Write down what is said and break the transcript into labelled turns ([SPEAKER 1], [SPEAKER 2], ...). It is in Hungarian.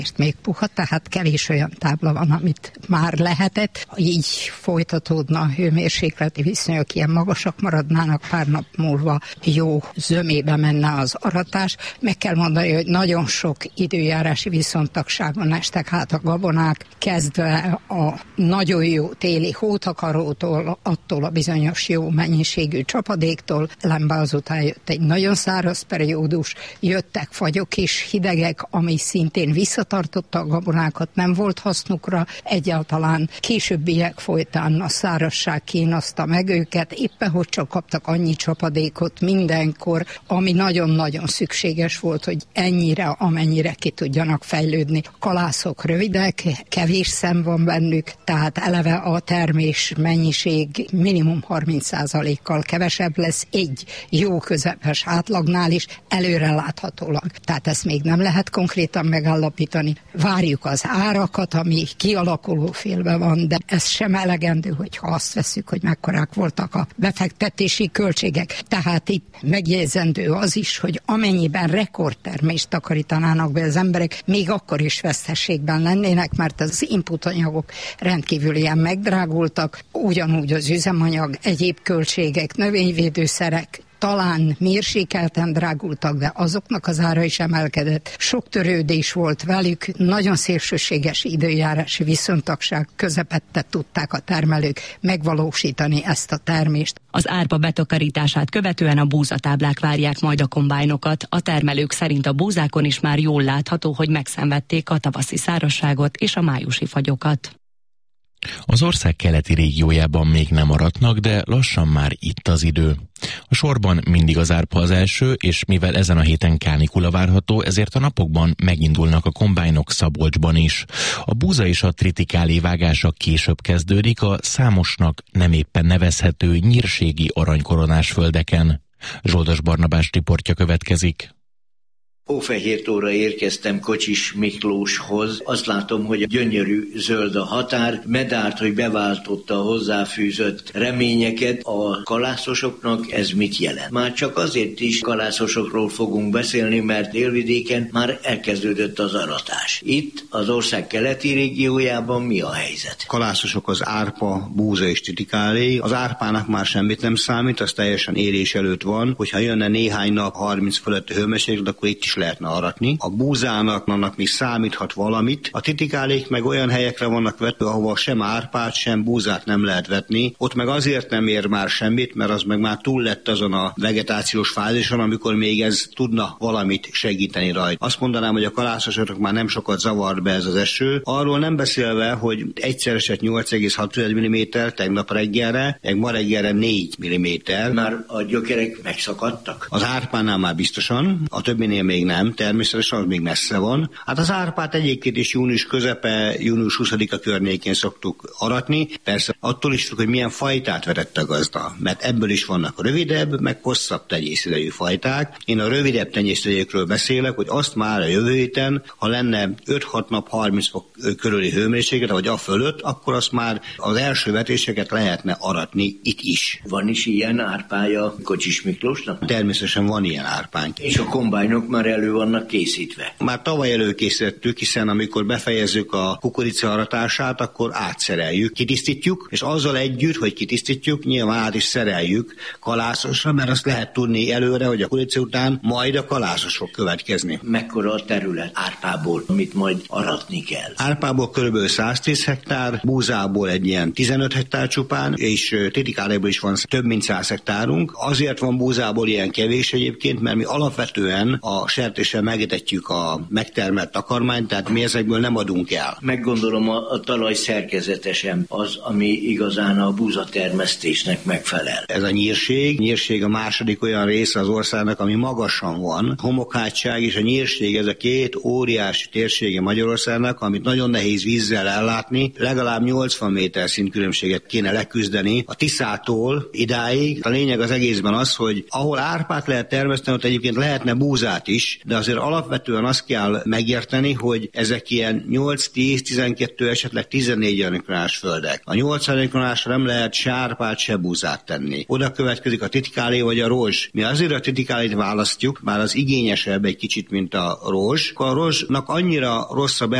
[SPEAKER 1] és még puha, tehát kevés olyan tábla van, amit már lehetett. Így folytatódna a hőmérsékleti viszonyok, ilyen magasak maradnának, pár nap múlva jó zömébe menne az aratás. Meg kell mondani, hogy nagyon sok időjárási viszontagságon estek hát a gabonák, kezdve a nagyon jó téli hótakarótól, attól a bizonyos jó mennyiségű csapadéktól, lembe azután jött egy nagyon száraz periódus, jöttek fagyok és hidegek, ami szintén visszatartotta a gabonákat, nem volt hasznukra, egyáltalán későbbiek folytán a szárazság kínozta meg őket, éppen hogy csak kaptak annyi csapadékot mindenkor, ami nagyon-nagyon szükséges volt, hogy ennyire, amennyire ki tudjanak fejlődni. A kalászok rövidek, kevés szem van bennük, tehát eleve a termés mennyiség minimum 30%-kal kevesebb lesz, egy jó közepes átlagnál is előreláthatólag. Tehát ezt még nem lehet konkrétan megállapítani. Várjuk az árakat, ami kialakuló félben van, de ez sem elegendő, hogyha azt veszük, hogy mekkorák voltak a befektetési költségek. Tehát itt megjegyzendő az is, hogy amennyiben rekordtermést takarítanának be az emberek, még akkor is veszteségben lennének, mert az inputanyagok rendkívül ilyen megdrágultak, ugyanúgy az üzemanyag, egyéb költségek, növényvédőszerek, talán mérsékelten drágultak, de azoknak az ára is emelkedett. Sok törődés volt velük, nagyon szélsőséges időjárási viszontagság közepette tudták a termelők megvalósítani ezt a termést.
[SPEAKER 2] Az árpa betakarítását követően a búzatáblák várják majd a kombájnokat. A termelők szerint a búzákon is már jól látható, hogy megszenvedték a tavaszi szárazságot és a májusi fagyokat.
[SPEAKER 3] Az ország keleti régiójában még nem aratnak, de lassan már itt az idő. A sorban mindig az árpa az első, és mivel ezen a héten kánikula várható, ezért a napokban megindulnak a kombájnok Szabolcsban is. A búza és a tritikálé vágása később kezdődik a számosnak nem éppen nevezhető nyírségi aranykoronás földeken. Zsoldos Barnabás riportja következik.
[SPEAKER 4] Hófehértóra érkeztem Kocsis Miklóshoz. Azt látom, hogy gyönyörű zöld a határ, medárt, hogy beváltotta a hozzáfűzött reményeket. A kalászosoknak ez mit jelent? Már csak azért is kalászosokról fogunk beszélni, mert délvidéken már elkezdődött az aratás. Itt az ország keleti régiójában mi a helyzet?
[SPEAKER 5] Kalászosok az árpa, búza és tritikálé. Az árpának már semmit nem számít, az teljesen érés előtt van. Hogyha jönne néhány nap 30 fölötti hőmérséklet, akkor itt is lehetne aratni. A búzának annak még számíthat valamit. A tritikálék meg olyan helyekre vannak vetve, ahova sem árpát, sem búzát nem lehet vetni. Ott meg azért nem ér már semmit, mert az meg már túl lett azon a vegetációs fázison, amikor még ez tudna valamit segíteni rajta. Azt mondanám, hogy a kalászosoknak már nem sokat zavart be ez az eső. Arról nem beszélve, hogy egyszer esett 8,6 mm tegnap reggelre, meg ma reggelre 4 mm.
[SPEAKER 4] Már a gyökerek megszakadtak?
[SPEAKER 5] Az árpánál már biztosan, a többinél még nem, természetesen az még messze van. Hát az árpát egyébként is június közepe, június 20-a környékén szoktuk aratni. Persze attól is függ, hogy milyen fajtát vetett a gazda, mert ebből is vannak rövidebb, meg hosszabb tenyészidejű fajták. Én a rövidebb tenyészidejűkről beszélek, hogy azt már a jövő héten, ha lenne 5-6 nap 30 fok körüli hőmérséklet, vagy a fölött, akkor azt már az első vetéseket lehetne aratni itt is.
[SPEAKER 4] Van is ilyen árpája Kocsis Miklósnak?
[SPEAKER 5] Természetesen van ilyen árpánk.
[SPEAKER 4] És a kombájnok már elő vannak készítve?
[SPEAKER 5] Már tavaly előkészítettük, hiszen amikor befejezzük a kukorica aratását, akkor átszereljük, kitisztítjuk, és azzal együtt, hogy kitisztítjuk, nyilván át is szereljük kalászosra, mert azt lehet tudni előre, hogy a kukorica után majd a kalászos fog következni.
[SPEAKER 4] Mekkora a terület árpából, amit majd aratni kell?
[SPEAKER 5] Árpából kb. 110 hektár, búzából egy ilyen 15 hektár csupán, és tritikáléból is van több mint 100 hektárunk. Azért van búzából ilyen kevés egyébként, mert mi alapvetően a sertéssel megetetjük a megtermelt takarmányt, tehát mi ezekből nem adunk el.
[SPEAKER 4] Meggondolom, a talaj szerkezetesen az, ami igazán a búzatermesztésnek megfelel.
[SPEAKER 5] Ez a nyírség a második olyan része az országnak, ami magasan van. Homokhátság és a nyírség, ez a két óriási térsége Magyarországnak, amit nagyon nehéz vízzel ellátni, legalább 80 méter szintkülönbséget kéne leküzdeni a Tiszától idáig. A lényeg az egészben az, hogy ahol árpát lehet termeszteni, ott egyébként lehetne búzát is, is. De azért alapvetően azt kell megérteni, hogy ezek ilyen 8, 10, 12, esetleg 14 aranykoronás földek. A 8 aranykoronásra nem lehet se árpát, se búzát tenni. Oda következik a titikálé vagy a rózs. Mi azért a titikálét választjuk, bár az igényesebb egy kicsit, mint a rózs. A rózsnak annyira rossz a